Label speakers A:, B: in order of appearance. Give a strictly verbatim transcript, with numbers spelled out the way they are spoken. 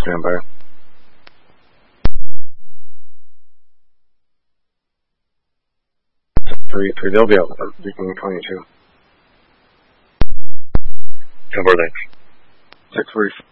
A: stand by. Three, three, they'll be out for Beacon twenty-two.
B: Cover thanks.
A: Six, three.